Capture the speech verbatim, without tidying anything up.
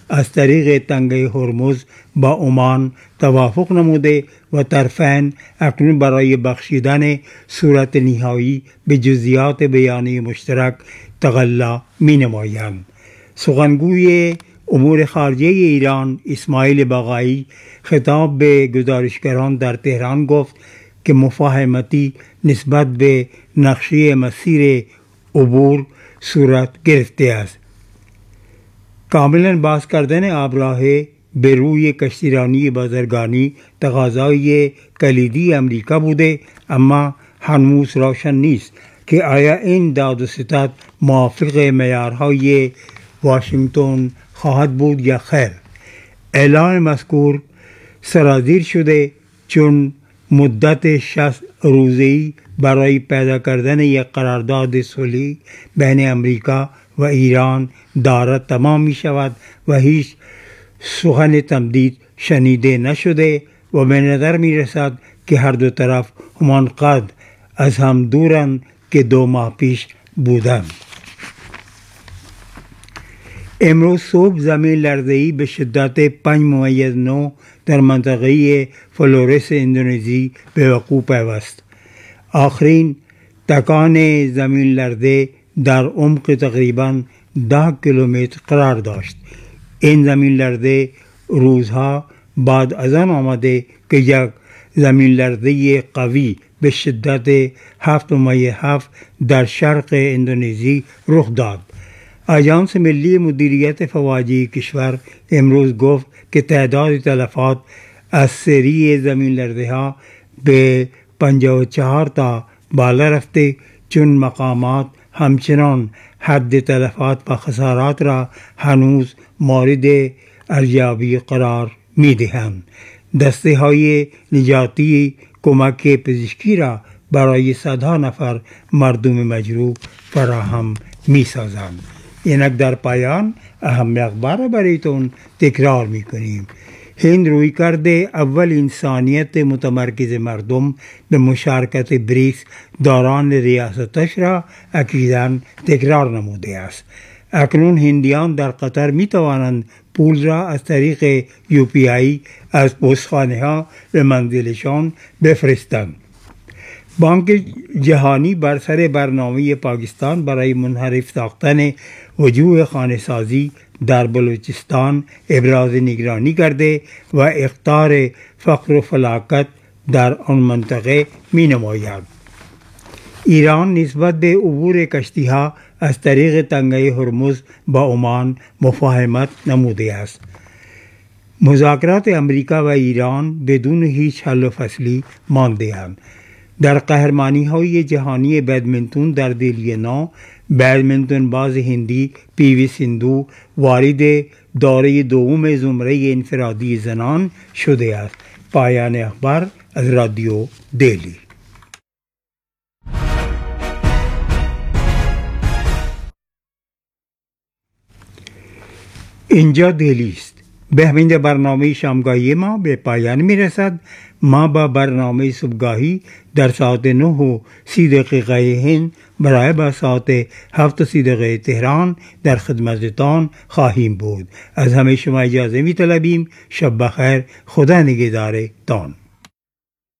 از طریق تنگه هرمز با عمان توافق نموده و طرفین اکنون برای بخشیدن صورت نهایی به جزئیات بیانیه مشترک تقلا می نمایند. سخنگوی امور خارجه ایران اسماعیل بقایی خطاب به گزارشگران در تهران گفت که مفاهمتی نسبت به نقشه مسیر عبور صورت گرفته است. کاملا باز کردن آبراهه به روی کشتیرانی بازرگانی تقاضای کلیدی امریکا بوده، اما هنوز روشن نیست که آیا این داد و ستد موافق معیارهای واشنگتن خواهد بود یا خیر. اعلان مذکور سرازیر شده چون مدت شصت روزه‌ای برای پیدا کردن یک قرارداد صلحی بین امریکا و ایران دارد تمام می شود و هیچ سخن تمدید شنیده نشده و به نظر می رسد که هر دو طرف همانقدر از هم دورند که دو ماه پیش بودند. امروز صبح زمین لرزه‌ای به شدت پنج ممیز نه در منطقه فلورس اندونزی به وقوع پیوست. آخرین تکان زمین لرزه در عمق تقریباً ده کیلومتر قرار داشت. این زمین لرزه روزها بعد از آن آمده که یک زمین لرزه قوی به شدت هفت ممیز هفت در شرق اندونزی رخ داد. آژانس ملی مدیریت فواجع کشور امروز گفت که تعداد تلفات از سری زمین لرزه ها به پنجاه و چهار تا بالا رفته، چون مقامات همچنان حد تلفات و خسارات را هنوز مورد ارزیابی قرار می دهند. دسته های نجاتی کمک پزشکی را برای صدها نفر مردم مجروح فراهم می سازند. اینک در پایان اهم اخبار برایتون تکرار می کنیم. هند روی کرده اول انسانیت متمرکز مردم به مشارکت بریکس دوران ریاستش را اکیداً تکرار نموده است. اکنون هندیان در قطر می توانند پول را از طریق یو پی آی از پستخانه ها به منزلشان بفرستند. بانک جهانی بر سر برنامه پاکستان برای منحرف ساختن وجوه خانه‌سازی در بلوچستان ابراز نگرانی کرده و اخطار فقر و فلاکت در آن منطقه می نماید. ایران نسبت به عبور کشتی ها از طریق تنگه هرمز با عمان مفاهمت نموده است. مذاکرات امریکا و ایران بدون هیچ حل و فصلی مانده اند. در قهرمانی های جهانی بدمنتون در دهلی نو، بدمنتون باز هندی پی وی سندو وارد دوره دوم زمره انفرادی زنان شده است. پایان اخبار از رادیو دهلی. اینجا دهلی است. به همین برنامه شامگاهی ما به پایان می رسد. ما با برنامه صبحگاهی در ساعت نه و سی دقیقه هند برای با ساعت هفت و سی دقیقه تهران در خدمتتان خواهیم بود. از همه شما اجازه می طلبیم. شب بخیر. خدا نگهدار تان.